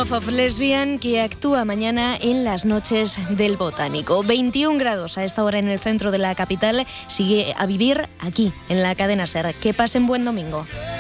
Love of Lesbian, que actúa mañana en las noches del Botánico. 21 grados a esta hora en el centro de la capital. Sigue a vivir aquí, en la cadena SER. Que pasen buen domingo.